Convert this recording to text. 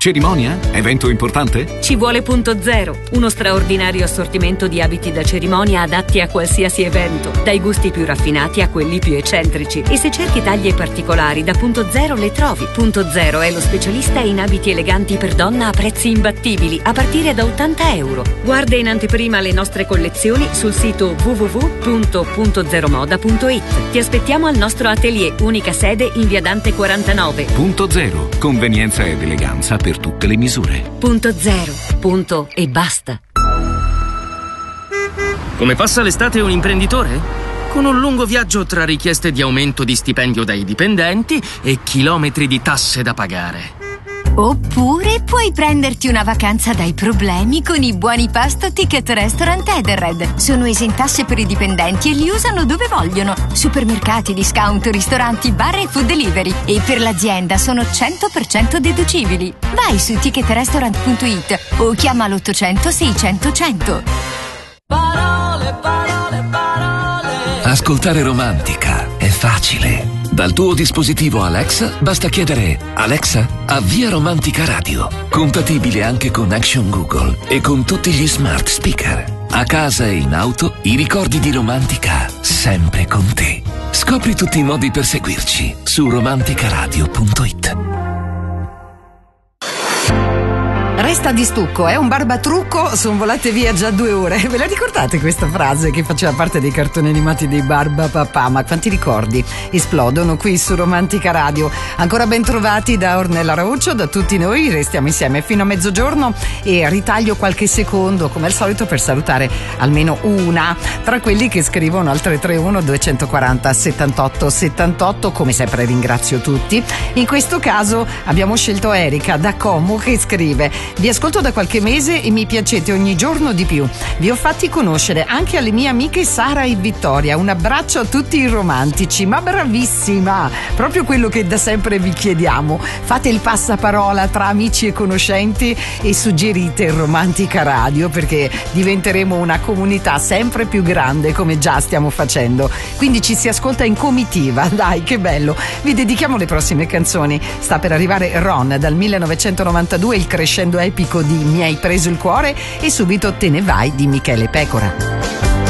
Cerimonia? Evento importante? Ci vuole Punto Zero, uno straordinario assortimento di abiti da cerimonia adatti a qualsiasi evento, dai gusti più raffinati a quelli più eccentrici. E se cerchi taglie particolari, da Punto Zero le trovi. Punto Zero è lo specialista in abiti eleganti per donna a prezzi imbattibili, a partire da €80. Guarda in anteprima le nostre collezioni sul sito www.puntozeromoda.it. Ti aspettiamo al nostro atelier, unica sede in via Dante 49. Punto Zero, convenienza ed eleganza per tutte le misure. Punto Zero, punto e basta. Come passa l'estate un imprenditore? Con un lungo viaggio tra richieste di aumento di stipendio dai dipendenti e chilometri di tasse da pagare. Oppure puoi prenderti una vacanza dai problemi con i buoni pasto Ticket Restaurant Edenred. Sono esentasse per i dipendenti e li usano dove vogliono. Supermercati, discount, ristoranti, bar e food delivery. E per l'azienda sono 100% deducibili. Vai su ticketrestaurant.it o chiama l'800 600 100. Parole, parole, parole. Ascoltare Romantica è facile. Dal tuo dispositivo Alexa basta chiedere: Alexa, avvia Romantica Radio. Compatibile anche con Action Google e con tutti gli smart speaker. A casa e in auto, i ricordi di Romantica sempre con te. Scopri tutti i modi per seguirci su romanticaradio.it. Resta di stucco, è un barbatrucco, son volate via già 2 ore. Ve la ricordate questa frase che faceva parte dei cartoni animati dei Barbapapà? Ma quanti ricordi esplodono qui su Romantica Radio. Ancora ben trovati da Ornella Rauccio, da tutti noi. Restiamo insieme fino a mezzogiorno e ritaglio qualche secondo come al solito per salutare almeno una tra quelli che scrivono al 331 240 78 78. Come sempre ringrazio tutti. In questo caso abbiamo scelto Erika da Como che scrive: vi ascolto da qualche mese e mi piacete ogni giorno di più. Vi ho fatti conoscere anche alle mie amiche Sara e Vittoria. Un abbraccio a tutti i romantici. Ma bravissima! Proprio quello che da sempre vi chiediamo. Fate il passaparola tra amici e conoscenti e suggerite il Romantica Radio, perché diventeremo una comunità sempre più grande, come già stiamo facendo. Quindi ci si ascolta in comitiva. Dai, che bello! Vi dedichiamo le prossime canzoni. Sta per arrivare Ron dal 1992, il crescendo epico di Mi hai preso il cuore, e subito Te ne vai di Michele Pecora.